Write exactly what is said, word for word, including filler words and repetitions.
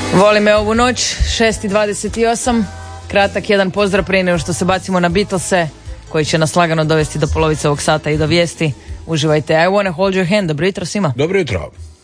Voli me ovu noć, šest i dvadeset osam. Kratak jedan pozdrav prije nego što se bacimo na Beatlese, koji će nas lagano dovesti do polovice ovog sata i do vijesti. Uživajte. I wanna hold your hand. Dobro jutro svima. Dobro jutro.